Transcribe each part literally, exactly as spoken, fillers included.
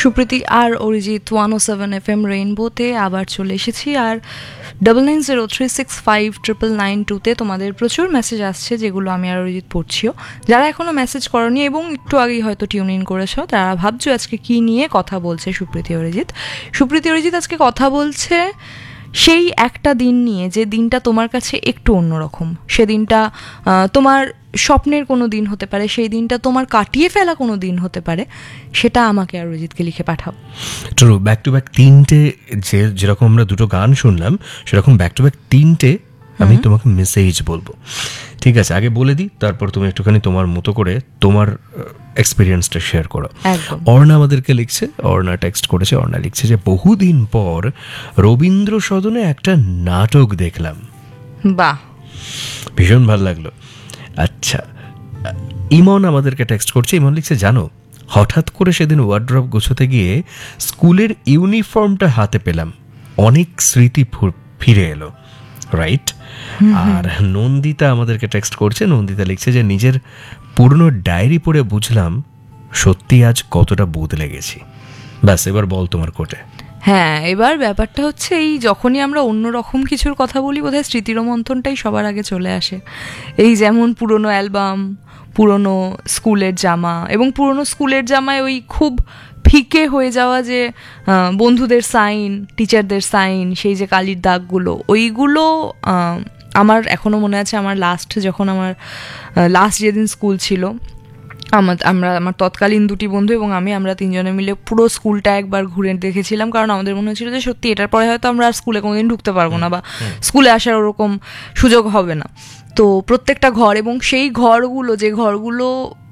সুপ্রীতি আর Arijit one ও seven F M রেইনবোতে আবার চলে এসেছি। আর double nine zero three six five triple nine টুতে তোমাদের প্রচুর মেসেজ আসছে, যেগুলো আমি আর অরিজিৎ পড়ছিও। যারা এখনও মেসেজ করনি এবং একটু আগেই হয়তো টিউন ইন করেছো, তারা ভাবছো আজকে কী নিয়ে কথা বলছে সুপ্রীতি অরিজিৎ। সুপ্রীতি অরিজিৎ আজকে কথা বলছে সেই একটা দিন নিয়ে, যে দিনটা তোমার কাছে একটু অন্যরকম। সেদিনটা তোমার স্বপ্নের কোনো দিন হতে পারে, সেই দিনটা তোমার কাটিয়ে ফেলা কোনো দিন হতে পারে। সেটা আমাকে আর অরিজিৎকে লিখে পাঠাও। ট্রু, ব্যাক টু ব্যাক তিনটে, যে যেরকম আমরা দুটো গান শুনলাম সেরকম ব্যাক টু ব্যাক তিনটে আমি তোমাকে মেসেজ বলবো। ঠিক আছে, আগে বলে দিই, তারপর তুমি একটুখানি তোমার মতো করে তোমার এক্সপিরিয়েন্সটা শেয়ার করো। অর্ণা আমাদেরকে লিখছে, অর্ণা টেক্সট করেছে, অর্ণা লিখছে যে বহুদিন পর রবীন্দ্র সদনে একটা নাটক দেখলাম। বাহ, ভীষণ ভালো লাগলো। আচ্ছা, ইমন আমাদেরকে টেক্সট করছে, ইমন লিখছে জানো, হঠাৎ করে সেদিন ওয়ার্ড্রপ গোছাতে গিয়ে স্কুলের ইউনিফর্মটা হাতে পেলাম, অনেক স্মৃতি ফিরে এলো। রাইট। আর নন্দিতা আমাদেরকে টেক্সট করছে, নন্দিতা লিখছে যে নিজের পুরনো ডায়েরি পড়ে বুঝলাম সত্যি আজ কতটা বদলে গেছি। ব্যাস, এবার বল তোমার কোটে। হ্যাঁ, এবার ব্যাপারটা হচ্ছে এই যখনই আমরা অন্য রকম কিছুর কথা বলি, বোধহয় স্মৃতিরোমন্থনটাই সবার আগে চলে আসে। এই যেমন পুরনো অ্যালবাম, পুরনো স্কুলের জামা, এবং পুরনো স্কুলের জামায় ওই খুব ফিকে হয়ে যাওয়া যে বন্ধুদের সাইন, টিচারদের সাইন, সেই যে কালির দাগগুলো, ওইগুলো আমার এখনও মনে আছে। আমার লাস্ট যখন আমার লাস্ট যেদিন স্কুল ছিল, আমার আমরা আমার তৎকালীন দুটি বন্ধু এবং আমি, আমরা তিনজনে মিলে পুরো স্কুলটা একবার ঘুরে দেখেছিলাম, কারণ আমাদের মনে হচ্ছিল যে সত্যি এটার পরে হয়তো আমরা আর স্কুলে কোনোদিন ঢুকতে পারবো না, বা স্কুলে আসার ওরকম সুযোগ হবে না। তো প্রত্যেকটা ঘর, এবং সেই ঘরগুলো, যে ঘরগুলো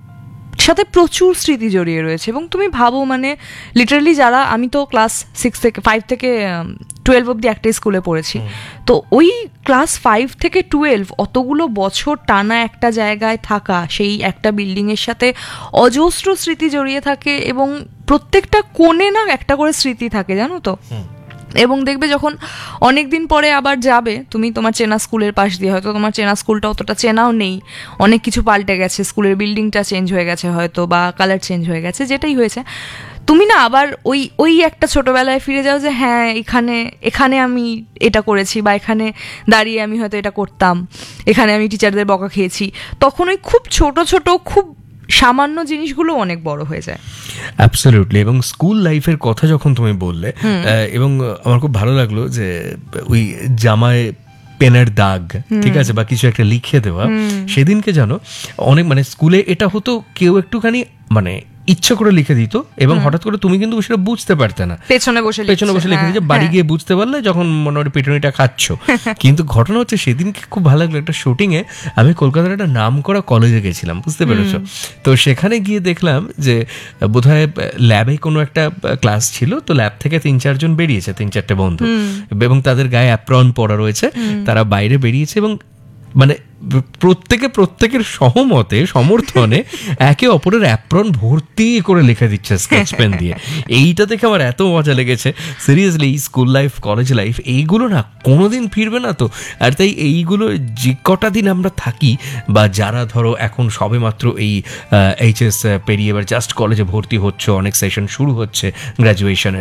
সাথে প্রচুর স্মৃতি জড়িয়ে রয়েছে। এবং তুমি ভাবো, মানে লিটারালি যারা, আমি তো ক্লাস সিক্স থেকে ফাইভ থেকে টুয়েলভ অব্দি একটাই স্কুলে পড়েছি, তো ওই ক্লাস ফাইভ থেকে টুয়েলভ অতগুলো বছর টানা একটা জায়গায় থাকা, সেই একটা বিল্ডিংয়ের সাথে অজস্র স্মৃতি জড়িয়ে থাকে, এবং প্রত্যেকটা কোণে না একটা করে স্মৃতি থাকে, জানো তো। এবং দেখবে যখন অনেক দিন পরে আবার যাবে তুমি তোমার চেনা স্কুলের পাশ দিয়ে, হয়তো তোমার চেনা স্কুলটা অতটা চেনাও নেই, অনেক কিছু পাল্টে গেছে, স্কুলের বিল্ডিংটা চেঞ্জ হয়ে গেছে হয়তো, বা কালার চেঞ্জ হয়ে গেছে, যেটাই হয়েছে, তুমি না আবার ওই ওই একটা ছোটোবেলায় ফিরে যাও যে হ্যাঁ, এখানে এখানে আমি এটা করেছি, বা এখানে দাঁড়িয়ে আমি হয়তো এটা করতাম, এখানে আমি টিচারদের বকা খেয়েছি। তখন ওই খুব ছোট ছোট, খুব সামান্য জিনিসগুলো অনেক বড় হয়ে যায়। অ্যাবসলিউটলি। এবং স্কুল লাইফের কথা যখন তুমি বললে, এবং আমার খুব ভালো লাগলো যে ওই জামায় পেনের দাগ, ঠিক আছে, বা কিছু একটা লিখে দেওয়া, সেদিনকে জানো অনেক, মানে স্কুলে এটা হতো, কেউ একটুখানি মানে ইচ্ছা করে লিখে দিত, এবং হঠাৎ করে তুমি কিন্তু সেটা বুঝতে পারতে না, পেছনে বসে পেছনে বসে লিখে দিচ্ছে, বাড়ি গিয়ে বুঝতে পারলে যখন মনে হয় পিটুনিটা খাচ্ছ। কিন্তু ঘটনা হচ্ছে, সেদিনকে খুব ভালো লাগলো, একটা শুটিংয়ে আমি কলকাতার একটা নাম করা কলেজে গেছিলাম, বুঝতে পেরেছো? তো সেখানে গিয়ে দেখলাম যে বোধহয় ল্যাবে কোনো একটা ক্লাস ছিল, তো ল্যাব থেকে তিন চারজন বেরিয়েছে, তিন চারটে বন্ধু, এবং তাদের গায়ে অ্যাপ্রন পরা রয়েছে, তারা বাইরে বেরিয়েছে, এবং মানে প্রত্যেকে প্রত্যেকের সহমতে, সমর্থনে একে অপরের অ্যাপ্রন ভর্তি করে লিখে দিচ্ছে স্কেচ পেন দিয়ে। এইটা দেখে আমার এত মজা লেগেছে। Seriously, school life, college life, এইগুলো না কোনোদিন ফিরবে না তো। আর তাই এইগুলো যে কটা দিন আমরা থাকি, বা যারা ধরো এখন সবে মাত্র এই এইচএস পেরিয়ে এবার জাস্ট কলেজে ভর্তি হচ্ছে, অনেক সেশন শুরু হচ্ছে গ্র্যাজুয়েশনের,